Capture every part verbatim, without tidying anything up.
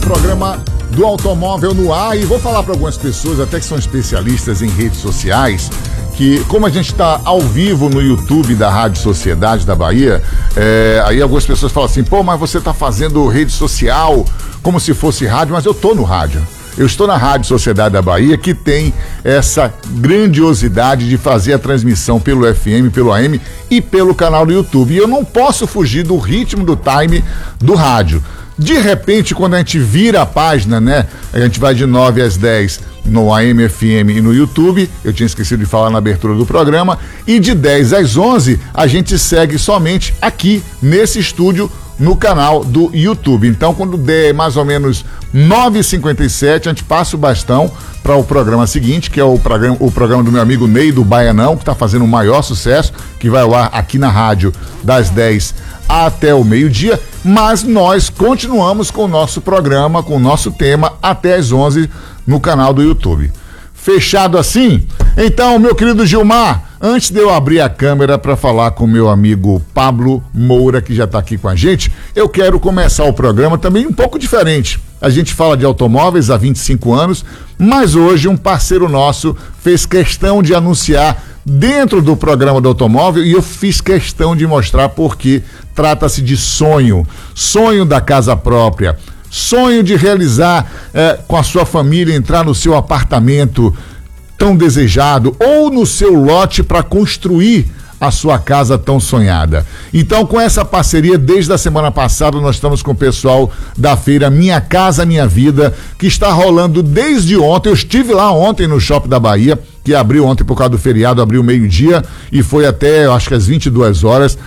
programa do automóvel no ar e vou falar para algumas pessoas, até que são especialistas em redes sociais, que como a gente está ao vivo no YouTube da Rádio Sociedade da Bahia, é, aí algumas pessoas falam assim, pô, mas você está fazendo rede social como se fosse rádio, mas eu tô no rádio. Eu estou na Rádio Sociedade da Bahia, que tem essa grandiosidade de fazer a transmissão pelo F M, pelo A M e pelo canal do YouTube. E eu não posso fugir do ritmo, do time do rádio. De repente, quando a gente vira a página, né? A gente vai de nove às dez no A M, F M e no YouTube. Eu tinha esquecido de falar na abertura do programa. E de dez às onze, a gente segue somente aqui, nesse estúdio, no canal do YouTube. Então, quando der mais ou menos nove e cinquenta e sete, a gente passa o bastão para o programa seguinte, que é o programa, o programa do meu amigo Ney do Baianão, que está fazendo o maior sucesso, que vai ao ar aqui na rádio das dez até o meio-dia, mas nós continuamos com o nosso programa, com o nosso tema, até às onze no canal do YouTube. Fechado assim? Então, meu querido Gilmar, antes de eu abrir a câmera para falar com meu amigo Pablo Moura, que já está aqui com a gente, eu quero começar o programa também um pouco diferente. A gente fala de automóveis há vinte e cinco anos, mas hoje um parceiro nosso fez questão de anunciar dentro do programa do automóvel e eu fiz questão de mostrar porque trata-se de sonho, sonho da casa própria. Sonho de realizar eh, com a sua família, entrar no seu apartamento tão desejado ou no seu lote para construir a sua casa tão sonhada. Então, com essa parceria, desde a semana passada, nós estamos com o pessoal da feira Minha Casa Minha Vida, que está rolando desde ontem. Eu estive lá ontem no Shopping da Bahia, que abriu ontem por causa do feriado, abriu meio-dia e foi até, eu acho que às vinte e duas horas,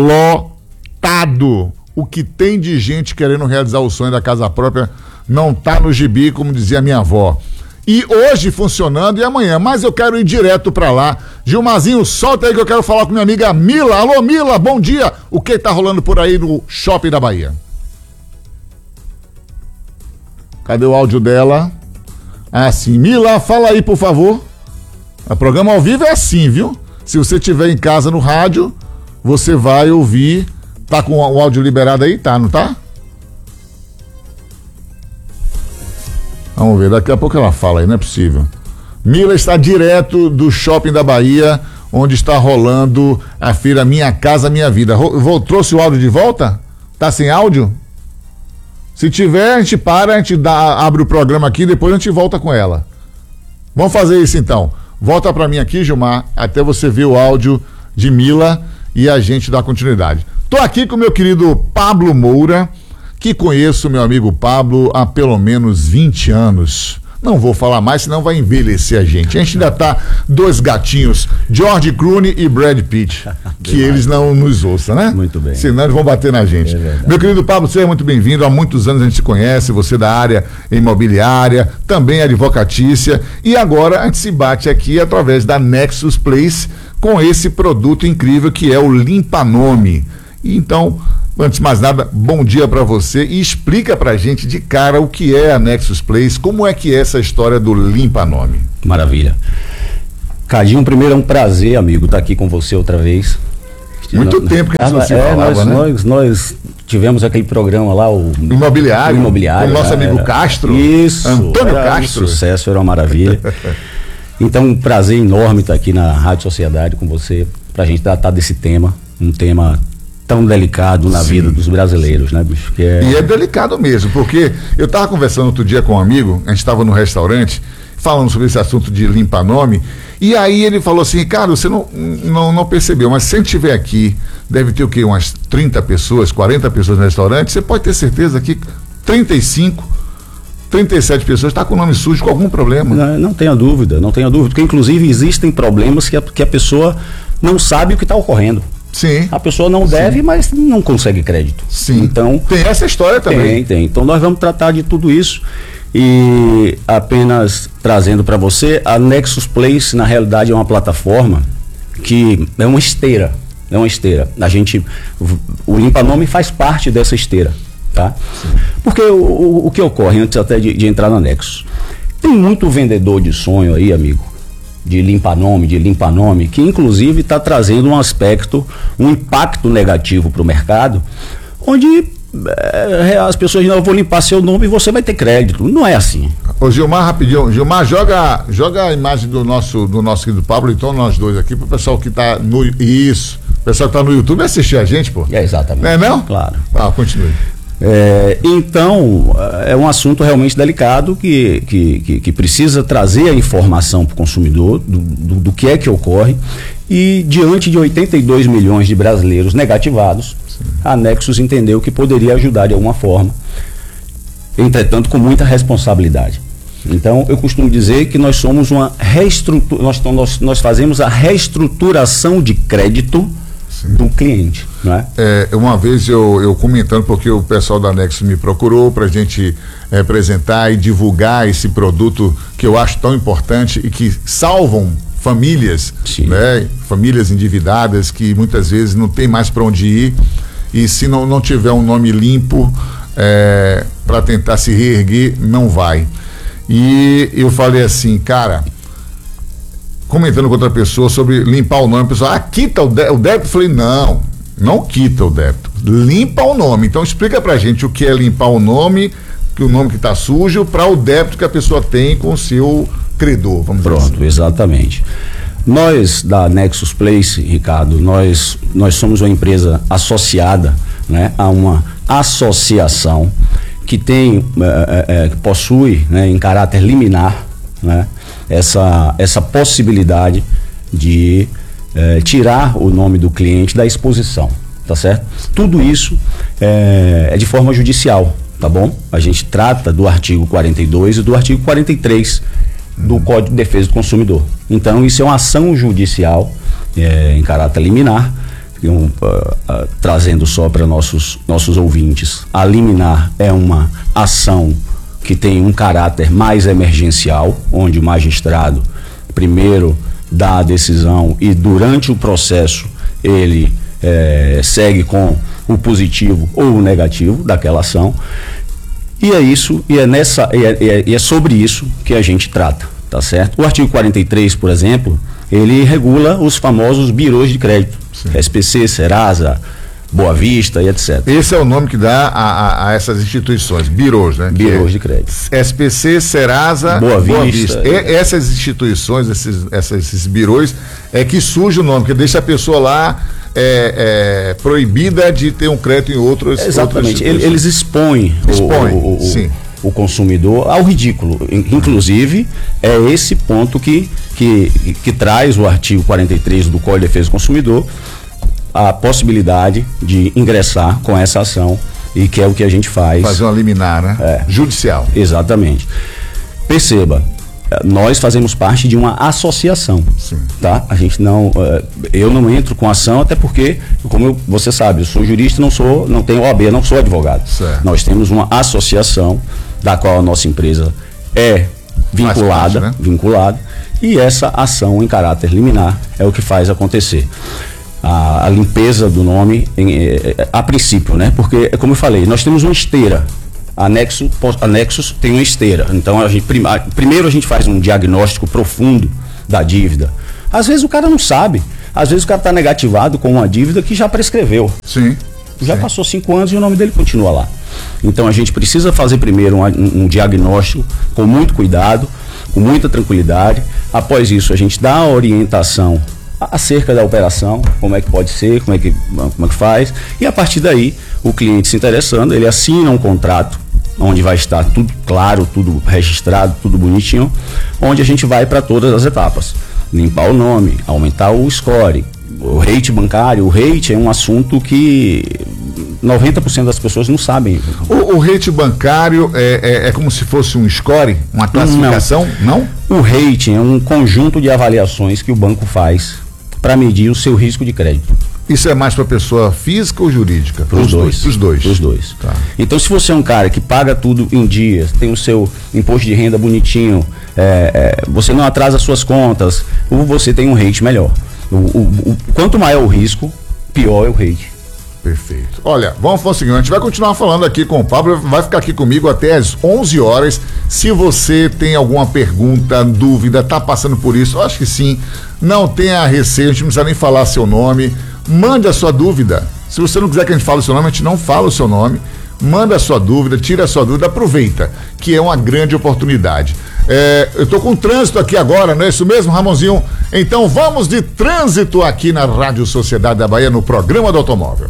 lotado. O que tem de gente querendo realizar o sonho da casa própria não tá no gibi, como dizia minha avó. E hoje funcionando e amanhã, mas eu quero ir direto pra lá. Gilmarzinho, solta aí que eu quero falar com minha amiga Mila. Alô, Mila, bom dia. O que tá rolando por aí no Shopping da Bahia? Cadê o áudio dela? Ah, sim. Mila, fala aí, por favor. O programa ao vivo é assim, viu? Se você estiver em casa no rádio, você vai ouvir. Tá com o áudio liberado aí? Tá, não tá? Vamos ver, daqui a pouco ela fala aí, não é possível. Mila está direto do Shopping da Bahia, onde está rolando a feira Minha Casa Minha Vida. Ro- trouxe o áudio de volta? Tá sem áudio? Se tiver, a gente para, a gente dá, abre o programa aqui e depois a gente volta com ela. Vamos fazer isso então. Volta pra mim aqui, Gilmar, até você ver o áudio de Mila e a gente dá continuidade. Tô aqui com o meu querido Pablo Moura, que conheço meu amigo Pablo há pelo menos vinte anos. Não vou falar mais, senão vai envelhecer a gente. A gente ainda tá dois gatinhos, George Clooney e Brad Pitt, que eles não nos ouçam, né? Muito bem. Senão eles vão bater na gente. É meu querido Pablo, seja muito bem-vindo. Há muitos anos a gente se conhece, você da área imobiliária, também advocatícia, e agora a gente se bate aqui através da Nexus Place com esse produto incrível que é o Limpa Nome. Então, antes de mais nada, bom dia para você e explica pra gente de cara o que é a Nexus Place, como é que é essa história do Limpa Nome. Maravilha. Cadinho, primeiro é um prazer, amigo, estar aqui com você outra vez. Muito não, tempo que a gente não se é, falava, nós, né? Nós, nós tivemos aquele programa lá, o Imobiliário, o imobiliário com o nosso era, amigo Castro. Isso, Antônio era Castro. Um sucesso, era uma maravilha. Então, um prazer enorme estar aqui na Rádio Sociedade com você, pra gente tratar desse tema, um tema tão delicado na sim, vida dos brasileiros, né, bicho? Que é... E é delicado mesmo, porque eu tava conversando outro dia com um amigo, a gente estava no restaurante, falando sobre esse assunto de limpa nome, e aí ele falou assim, cara, você não, não, não percebeu, mas se a gente estiver aqui, deve ter o quê? Umas trinta pessoas, quarenta pessoas no restaurante, você pode ter certeza que trinta e cinco, trinta e sete pessoas estão tá com o nome sujo com algum problema. Não, não tenha dúvida, não tenha dúvida, porque inclusive existem problemas que a, que a pessoa não sabe o que está ocorrendo. Sim. A pessoa não deve, sim, mas não consegue crédito. Sim. Então, tem essa história também. Tem, tem. Então nós vamos tratar de tudo isso e apenas trazendo para você, a Nexus Place na realidade é uma plataforma que é uma esteira, é uma esteira. A gente, o Limpa Nome faz parte dessa esteira, tá? Sim. Porque o, o, o que ocorre antes até de, de entrar na Nexus, tem muito vendedor de sonho aí, amigo, de limpa-nome, de limpa-nome, que inclusive está trazendo um aspecto, um impacto negativo para o mercado, onde é, as pessoas dizem, eu vou limpar seu nome e você vai ter crédito. Não é assim. Ô Gilmar, rapidinho, Gilmar, joga, joga a imagem do nosso, do nosso querido Pablo, então nós dois aqui, pro pessoal que tá no, isso, o pessoal que tá no YouTube assistir a gente, pô. É, exatamente. Não é não? Claro. Ah, continue. É, então, é um assunto realmente delicado que, que, que, que precisa trazer a informação para o consumidor do, do, do que é que ocorre, e diante de oitenta e dois milhões de brasileiros negativados, sim, a Nexus entendeu que poderia ajudar de alguma forma, entretanto com muita responsabilidade. Então, eu costumo dizer que nós somos uma reestrutura, nós, nós, nós fazemos a reestruturação de crédito, sim, do cliente, não é? É, uma vez eu, eu comentando, porque o pessoal da Nexus me procurou para a gente é, apresentar e divulgar esse produto que eu acho tão importante e que salvam famílias, sim, né? Famílias endividadas que muitas vezes não tem mais para onde ir, e se não, não tiver um nome limpo é, para tentar se reerguer, não vai. E eu falei assim, cara, comentando com outra pessoa sobre limpar o nome, a pessoa, ah, quita o, dé- o débito? Eu falei, não, não quita o débito, limpa o nome. Então explica pra gente o que é limpar o nome, que o nome que tá sujo, para o débito que a pessoa tem com o seu credor, vamos dizer assim. Pronto, exatamente. Nós da Nexus Place, Ricardo, nós, nós somos uma empresa associada, né, a uma associação que tem, é, é, que possui, né, em caráter liminar, né, essa, essa possibilidade de é, tirar o nome do cliente da exposição, tá certo? Tudo isso é, é de forma judicial, tá bom? A gente trata do artigo quarenta e dois e do artigo quarenta e três do Código de Defesa do Consumidor. Então, isso é uma ação judicial é, em caráter liminar, um, uh, uh, trazendo só para nossos, nossos ouvintes. A liminar é uma ação que tem um caráter mais emergencial, onde o magistrado primeiro dá a decisão e durante o processo ele é, segue com o positivo ou o negativo daquela ação. E é isso, e é, nessa, e é, e é sobre isso que a gente trata, tá certo? O artigo quarenta e três, por exemplo, ele regula os famosos birôs de crédito, sim, S P C, Serasa, Boa Vista e etcétera. Esse é o nome que dá a, a, a essas instituições, birôs, né? Birôs é de crédito. S P C, Serasa, Boa, Boa Vista. Vista. E, essas instituições, esses, essas, esses birôs, é que surge o nome, que deixa a pessoa lá é, é, proibida de ter um crédito em outros. Exatamente. Eles expõem, expõem o, o, sim, o consumidor ao ridículo. Inclusive, é esse ponto que, que, que traz o artigo quarenta e três do Código de Defesa do Consumidor a possibilidade de ingressar com essa ação, e que é o que a gente faz. Fazer uma liminar, né? É. Judicial. Exatamente. Perceba, nós fazemos parte de uma associação, sim, tá? A gente não, eu não entro com ação, até porque, como eu, você sabe, eu sou jurista, não sou, não tenho O A B, não sou advogado. Certo. Nós temos uma associação da qual a nossa empresa é vinculada, parte, né? vinculada, e essa ação em caráter liminar é o que faz acontecer a, a limpeza do nome em, a, a princípio, né? Porque, como eu falei, nós temos uma esteira. A Nexus, a Nexus tem uma esteira. Então, a gente, primeiro a gente faz um diagnóstico profundo da dívida. Às vezes o cara não sabe. Às vezes o cara está negativado com uma dívida que já prescreveu. Sim. Já sim. passou cinco anos e o nome dele continua lá. Então a gente precisa fazer primeiro um, um, um diagnóstico com muito cuidado, com muita tranquilidade. Após isso, a gente dá a orientação acerca da operação, como é que pode ser, como é que, como é que faz. E a partir daí, o cliente se interessando, ele assina um contrato onde vai estar tudo claro, tudo registrado, tudo bonitinho, onde a gente vai para todas as etapas. Limpar o nome, aumentar o score, o rate bancário. O rate é um assunto que noventa por cento das pessoas não sabem. O, o rate bancário é, é, é como se fosse um score, uma classificação, não? não? O rating é um conjunto de avaliações que o banco faz para medir o seu risco de crédito. Isso é mais para pessoa física ou jurídica? Para os dois. Para os dois. Pros dois. Tá. Então, se você é um cara que paga tudo em dias, tem o seu imposto de renda bonitinho, é, é, você não atrasa suas contas, ou você tem um rate melhor. O, o, o, quanto maior o risco, pior é o rate. Perfeito. Olha, vamos fazer o seguinte, a gente vai continuar falando aqui com o Pablo, vai ficar aqui comigo até às onze horas. Se você tem alguma pergunta, dúvida, tá passando por isso, eu acho que sim, não tenha receio, a gente não precisa nem falar seu nome, mande a sua dúvida, Se você não quiser que a gente fale o seu nome, a gente não fala o seu nome. Manda a sua dúvida, tira a sua dúvida, aproveita, que é uma grande oportunidade. É, eu tô com trânsito aqui agora, não é isso mesmo, Ramonzinho? Então vamos de trânsito aqui na Rádio Sociedade da Bahia, no programa do automóvel.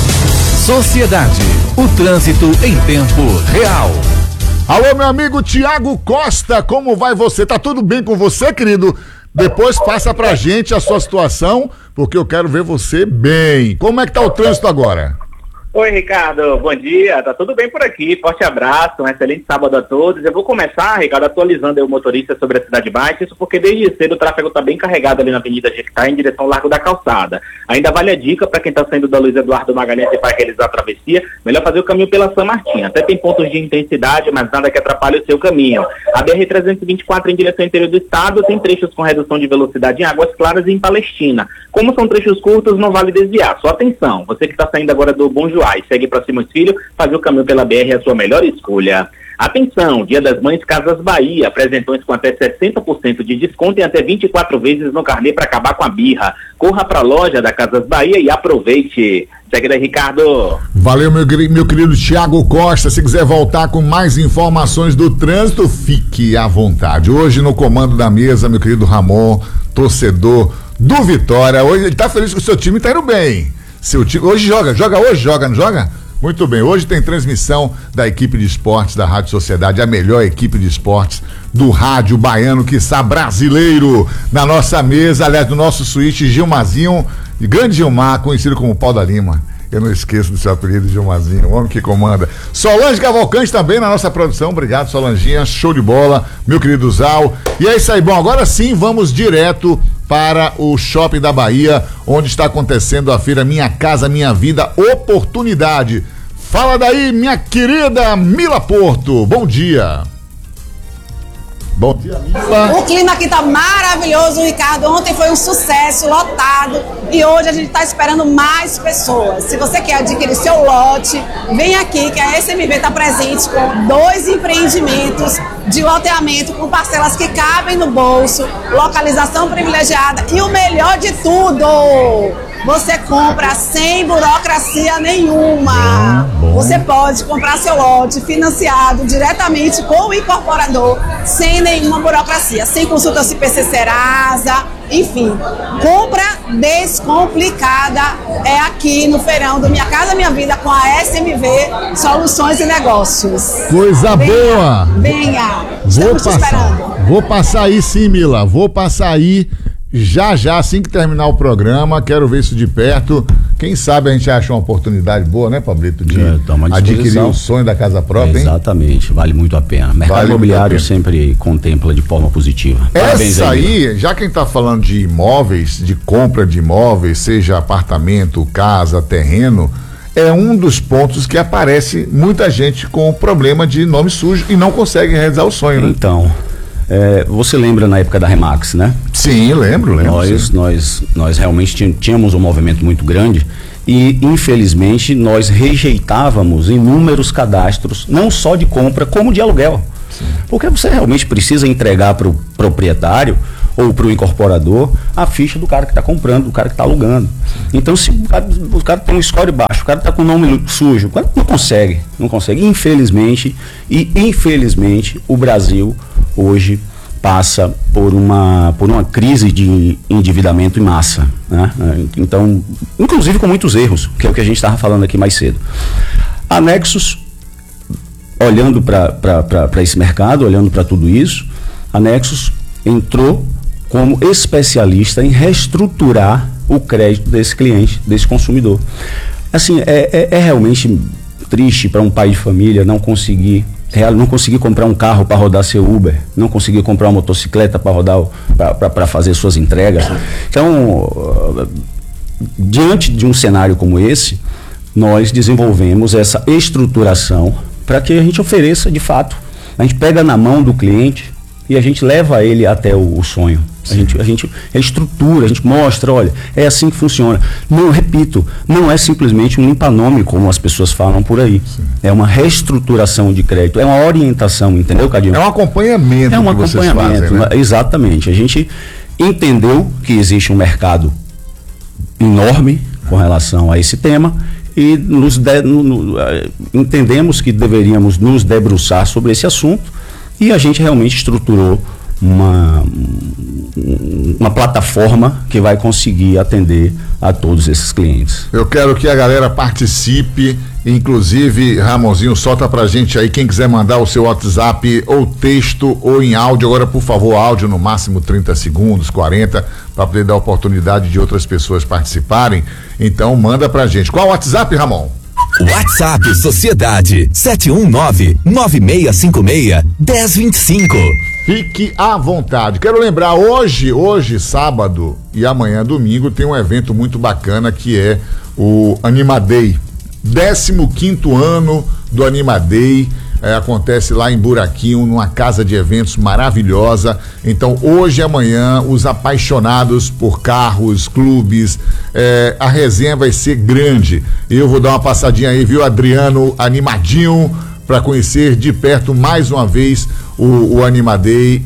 Sociedade, o trânsito em tempo real. Alô, meu amigo Tiago Costa, como vai você? Tá tudo bem com você, querido? Depois passa pra gente a sua situação, porque eu quero ver você bem. Como é que tá o trânsito agora? Oi, Ricardo, bom dia, tá tudo bem por aqui, forte abraço, um excelente sábado a todos. Eu vou começar, Ricardo, atualizando aí o motorista sobre a Cidade Baixa, isso porque desde cedo o tráfego tá bem carregado ali na Avenida Jequitá em direção ao Largo da Calçada. Ainda vale a dica para quem tá saindo da Luiz Eduardo Magalhães e vai realizar a travessia, melhor fazer o caminho pela São Martim. Até tem pontos de intensidade, mas nada que atrapalhe o seu caminho. A B R trezentos e vinte e quatro em direção ao interior do estado tem trechos com redução de velocidade em Águas Claras e em Palestina. Como são trechos curtos, não vale desviar, só atenção, você que tá saindo agora do Bom Joá e segue para Simões Filho, fazer o caminho pela B R é a sua melhor escolha. Atenção, Dia das Mães Casas Bahia, apresentões com até sessenta por cento de desconto e até vinte e quatro vezes no carnê para acabar com a birra. Corra para a loja da Casas Bahia e aproveite. Segue daí, Ricardo. Valeu, meu, meu querido Tiago Costa. Se quiser voltar com mais informações do trânsito, fique à vontade. Hoje no comando da mesa, meu querido Ramon, torcedor do Vitória. Hoje ele tá feliz que o seu time tá indo bem. Seu time, hoje joga, joga hoje, joga, não joga? Muito bem, hoje tem transmissão da equipe de esportes da Rádio Sociedade, a melhor equipe de esportes do rádio baiano, quiçá brasileiro, na nossa mesa, aliás, do nosso suíte, Gilmazinho, grande Gilmar, conhecido como Pau da Lima. Eu não esqueço do seu apelido, Gilmazinho, o homem que comanda. Solange Cavalcante também na nossa produção, obrigado, Solanginha, show de bola, meu querido Zal. E é isso aí, bom, agora sim vamos direto para o Shopping da Bahia, onde está acontecendo a feira Minha Casa Minha Vida Oportunidade. Fala daí, minha querida Mila Porto, bom dia. Bom dia, Mila. O clima aqui tá maravilhoso, Ricardo. Ontem foi um sucesso, lotado. E hoje a gente tá esperando mais pessoas. Se você quer adquirir seu lote, vem aqui que a S M V tá presente com dois empreendimentos de loteamento com parcelas que cabem no bolso, localização privilegiada e o melhor de tudo, você compra sem burocracia nenhuma. Bom, bom. Você pode comprar seu lote financiado diretamente com o incorporador, sem nenhuma burocracia, sem consulta C P C Serasa, enfim. Compra descomplicada é aqui no feirão do Minha Casa Minha Vida com a S M V Soluções e Negócios. Coisa venha, boa! Venha! Estamos vou te passar, esperando. Vou passar aí sim, Mila, vou passar aí já já, assim que terminar o programa, quero ver isso de perto. Quem sabe a gente acha uma oportunidade boa, né, Pablito, de é, adquirir o sonho da casa própria, hein? Exatamente, vale muito a pena. O mercado vale imobiliário sempre contempla de forma positiva. Parabéns. Essa aí, aí, já quem está falando de imóveis, de compra de imóveis, seja apartamento, casa, terreno, é um dos pontos que aparece muita gente com problema de nome sujo e não consegue realizar o sonho, né? Então, é, você lembra na época da Remax, né? Sim, lembro, lembro. Nós, nós, nós realmente tínhamos um movimento muito grande e, infelizmente, nós rejeitávamos inúmeros cadastros, não só de compra, como de aluguel. Sim. Porque você realmente precisa entregar para o proprietário ou para o incorporador a ficha do cara que está comprando, do cara que está alugando. Sim. Então, se o cara, o cara tem um score baixo, o cara está com o nome sujo, o cara não consegue, não consegue. Infelizmente, e infelizmente, o Brasil hoje passa por uma, por uma crise de endividamento em massa, né? Então, inclusive com muitos erros, que é o que a gente estava falando aqui mais cedo. A Nexus, olhando para esse mercado, olhando para tudo isso, a Nexus entrou como especialista em reestruturar o crédito desse cliente, desse consumidor. Assim, é, é, é realmente triste para um pai de família não conseguir não conseguir comprar um carro para rodar seu Uber, não conseguir comprar uma motocicleta para rodar, para fazer suas entregas. Então, uh, diante de um cenário como esse, nós desenvolvemos essa estruturação para que a gente ofereça, de fato, a gente pega na mão do cliente e a gente leva ele até o, o sonho. A gente, a gente a estrutura, a gente mostra, olha, é assim que funciona. Não, repito, não é simplesmente um limpa-nome, como as pessoas falam por aí. Sim. É uma reestruturação de crédito, é uma orientação, entendeu, Cadinho? É um acompanhamento. É um que acompanhamento, vocês fazem, né? Exatamente. A gente entendeu que existe um mercado enorme com relação a esse tema e nos de, no, no, entendemos que deveríamos nos debruçar sobre esse assunto e a gente realmente estruturou uma, uma plataforma que vai conseguir atender a todos esses clientes. Eu quero que a galera participe, inclusive, Ramonzinho, solta pra gente aí, quem quiser mandar o seu WhatsApp ou texto ou em áudio, agora por favor, áudio no máximo trinta segundos, quarenta, para poder dar oportunidade de outras pessoas participarem, então manda pra gente. Qual o WhatsApp, Ramon? WhatsApp Sociedade sete um nove, nove seis cinco seis, um zero dois cinco. Fique à vontade. Quero lembrar, hoje, hoje, sábado e amanhã, domingo, tem um evento muito bacana que é o Anima Day. décimo quinto ano do Anima Day. É, acontece lá em Buraquinho, numa casa de eventos maravilhosa. Então, hoje e amanhã, os apaixonados por carros, clubes, é, a resenha vai ser grande. Eu vou dar uma passadinha aí, viu, Adriano, animadinho, para conhecer de perto mais uma vez o, o Anima Day.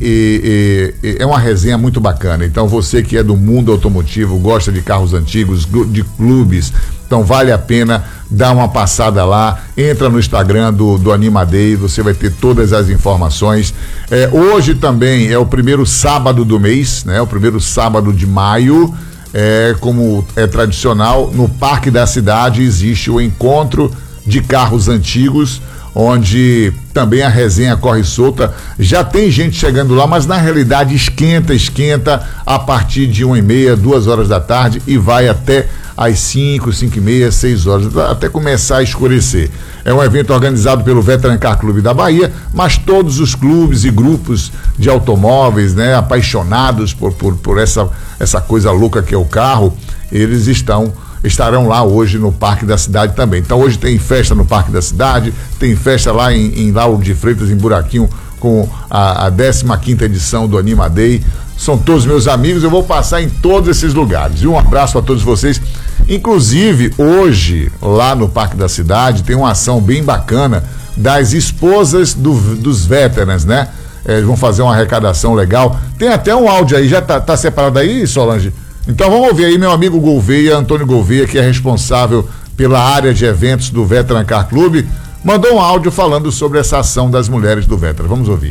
E, e, e é uma resenha muito bacana. Então, você que é do mundo automotivo, gosta de carros antigos, de clubes, então vale a pena dar uma passada lá, entra no Instagram do, do Anima Day, você vai ter todas as informações. É, hoje também é o primeiro sábado do mês, né? O primeiro sábado de maio, é, como é tradicional, no Parque da Cidade existe o encontro de carros antigos, onde também a resenha corre solta. Já tem gente chegando lá, mas na realidade esquenta, esquenta a partir de uma e meia, duas horas da tarde e vai até às cinco, cinco e meia, seis horas, até começar a escurecer. É um evento organizado pelo Veteran Car Clube da Bahia, mas todos os clubes e grupos de automóveis, né, apaixonados por, por, por essa, essa coisa louca que é o carro, eles estão estarão lá hoje no Parque da Cidade também. Então hoje tem festa no Parque da Cidade, tem festa lá em, em Lauro de Freitas, em Buraquinho, com a, a décima quinta edição do Anima Day. São todos meus amigos, eu vou passar em todos esses lugares. E um abraço a todos vocês. Inclusive, hoje, lá no Parque da Cidade, tem uma ação bem bacana das esposas do, dos veterans, né? Eles vão fazer uma arrecadação legal. Tem até um áudio aí, já tá, tá separado aí, Solange? Então vamos ouvir aí meu amigo Gouveia, Antônio Gouveia, que é responsável pela área de eventos do Veteran Car Clube, mandou um áudio falando sobre essa ação das mulheres do Veteran. Vamos ouvir.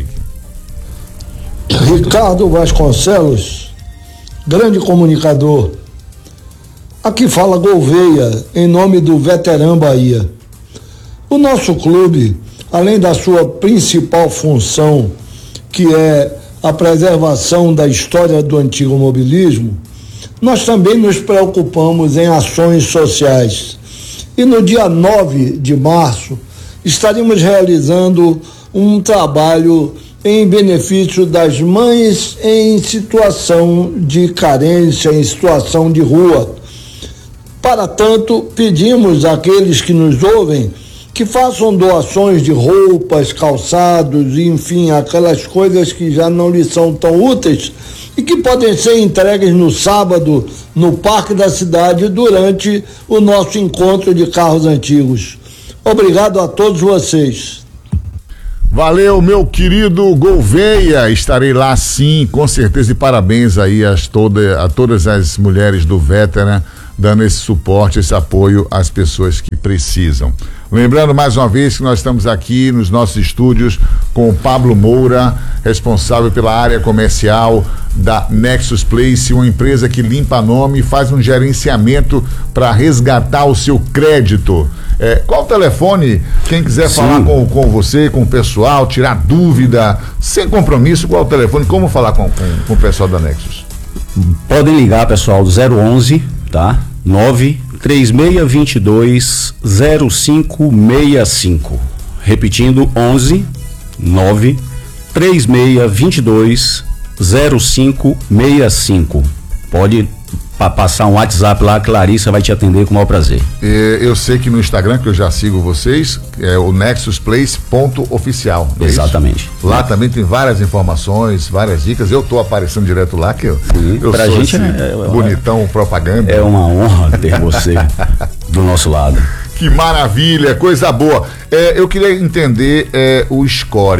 Ricardo Vasconcelos, grande comunicador. Aqui fala Gouveia, em nome do Veteran Bahia. O nosso clube, além da sua principal função, que é a preservação da história do antigo mobilismo, nós também nos preocupamos em ações sociais. E no dia nove de março, estaremos realizando um trabalho em benefício das mães em situação de carência, em situação de rua. Para tanto, pedimos àqueles que nos ouvem que façam doações de roupas, calçados, enfim, aquelas coisas que já não lhes são tão úteis e que podem ser entregues no sábado no Parque da Cidade durante o nosso encontro de carros antigos. Obrigado a todos vocês. Valeu, meu querido Gouveia, estarei lá sim, com certeza, e parabéns aí a, toda, a todas as mulheres do Veteran, dando esse suporte, esse apoio às pessoas que precisam. Lembrando mais uma vez que nós estamos aqui nos nossos estúdios com o Pablo Moura, responsável pela área comercial da Nexus Place, uma empresa que limpa nome e faz um gerenciamento para resgatar o seu crédito. É, qual o telefone? Quem quiser Sim. falar com, com você, com o pessoal, tirar dúvida, sem compromisso, qual o telefone? Como falar com, com, com o pessoal da Nexus? Podem ligar, pessoal, do zero onze, tá? nove três seis dois dois zero cinco seis cinco. Repetindo, onze nove três seis dois dois zero cinco seis cinco. Pode pa- passar um WhatsApp lá, a Clarissa vai te atender com o maior prazer. É, eu sei que no Instagram, que eu já sigo vocês, é o nexus place ponto oficial. É Exatamente. Isso? Lá é. também tem várias informações, várias dicas. Eu tô aparecendo direto lá, que eu, Sim, eu pra sou gente esse é, é, bonitão é, propaganda. É uma honra ter você do nosso lado. Que maravilha, coisa boa. É, eu queria entender é, o score.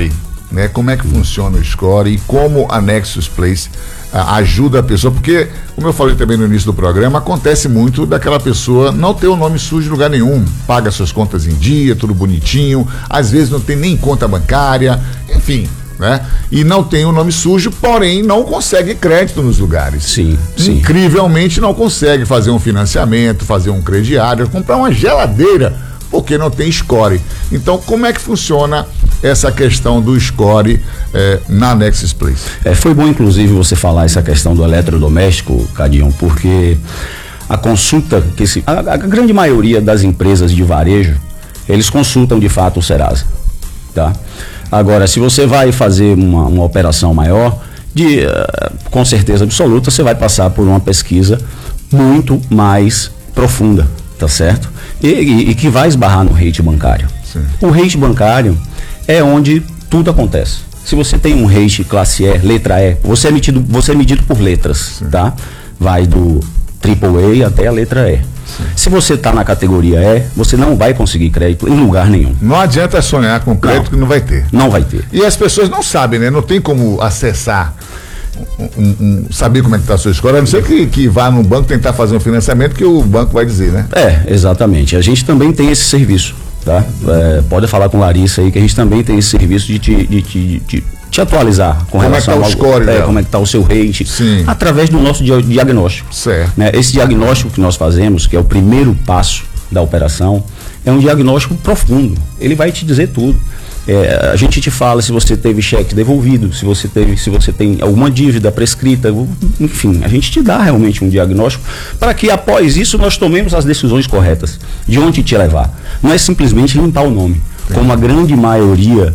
né? Como é que funciona o score e como a Nexus Place a, ajuda a pessoa, porque, como eu falei também no início do programa, acontece muito daquela pessoa não ter o nome sujo em lugar nenhum, paga suas contas em dia, tudo bonitinho, às vezes não tem nem conta bancária, enfim, né? E não tem o nome sujo, porém não consegue crédito nos lugares. Sim, sim. Incrivelmente não consegue fazer um financiamento, fazer um crediário, comprar uma geladeira, porque não tem score. Então, como é que funciona essa questão do score eh, na Nexus Place? É, foi bom, inclusive, você falar essa questão do eletrodoméstico, Cadinho, porque a consulta, que se, a, a grande maioria das empresas de varejo, eles consultam de fato o Serasa, tá? Agora, se você vai fazer uma, uma operação maior, de, uh, com certeza absoluta, você vai passar por uma pesquisa muito mais profunda, tá certo? E, e, e que vai esbarrar no rate bancário. Sim. O rate bancário é onde tudo acontece. Se você tem um rate classe E, letra E, você é medido, você é medido por letras, sim, tá? Vai do triple A até a letra E. Sim. Se você está na categoria E, você não vai conseguir crédito em lugar nenhum. Não adianta sonhar com crédito não, que não vai ter. Não vai ter. E as pessoas não sabem, né? Não tem como acessar, um, um, um, saber como é que está a sua escola, a não ser que, que vá no banco tentar fazer um financiamento que o banco vai dizer, né? É, exatamente. A gente também tem esse serviço, tá? É, pode falar com Larissa aí que a gente também tem esse serviço de te, de, de, de te atualizar com como relação é que tá o score, ao, é, né? como é que está o seu rate. Sim. Através do nosso dia, diagnóstico. Certo. Né? Esse diagnóstico que nós fazemos, que é o primeiro passo da operação, é um diagnóstico profundo. Ele vai te dizer tudo. É, a gente te fala se você teve cheque devolvido, se você teve, se você tem alguma dívida prescrita, enfim, a gente te dá realmente um diagnóstico para que após isso nós tomemos as decisões corretas de onde te levar. Não é simplesmente limpar o nome, sim, como a grande maioria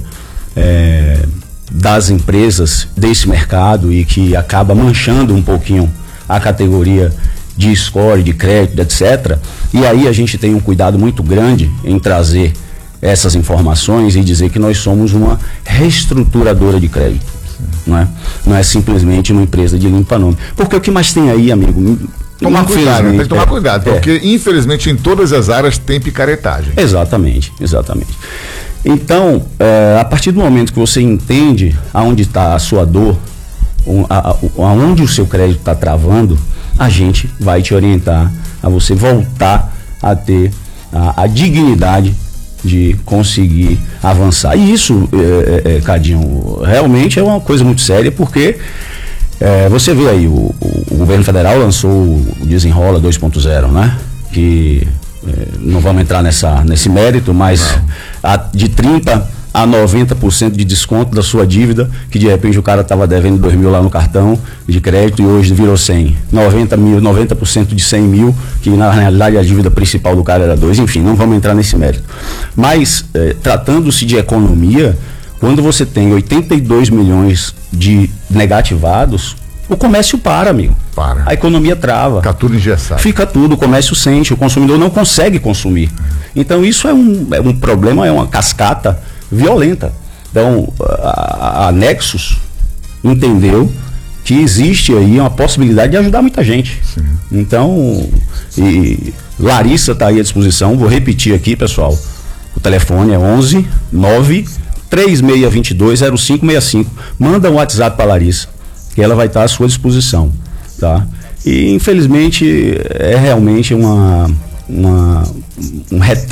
é, das empresas desse mercado e que acaba manchando um pouquinho a categoria de score, de crédito, etcétera. E aí a gente tem um cuidado muito grande em trazer essas informações e dizer que nós somos uma reestruturadora de crédito, não é? Não é simplesmente uma empresa de limpa-nome. Porque o que mais tem aí, amigo? Tomar cuidado, tem que tomar é, cuidado, porque é. infelizmente em todas as áreas tem picaretagem. Exatamente, exatamente. Então, é, a partir do momento que você entende aonde está a sua dor, um, a, a, aonde o seu crédito está travando, a gente vai te orientar a você voltar a ter a, a dignidade de conseguir avançar. E isso, é, é, Cadinho, realmente é uma coisa muito séria, porque é, você vê aí, o, o, o governo federal lançou o Desenrola dois ponto zero, né? Que é, não vamos entrar nessa, nesse mérito, mas a, de trinta a noventa por cento de desconto da sua dívida, que de repente o cara estava devendo dois mil lá no cartão de crédito e hoje virou cem. noventa mil, noventa por cento de cem mil, que na realidade a dívida principal do cara era dois. Enfim, não vamos entrar nesse mérito. Mas, eh, tratando-se de economia, quando você tem oitenta e dois milhões de negativados, o comércio para, amigo. Para. A economia trava. Fica tudo engessado. Fica tudo, o comércio sente, o consumidor não consegue consumir. Então isso é um, é um problema, é uma cascata violenta. Então a, a Nexus entendeu que existe aí uma possibilidade de ajudar muita gente. Sim. Então, e Larissa está aí à disposição. Vou repetir aqui, pessoal, o telefone é onze nove três seis dois dois zero cinco seis cinco. Manda um WhatsApp para Larissa, que ela vai estar à sua disposição, tá? E infelizmente é realmente uma, uma um retrato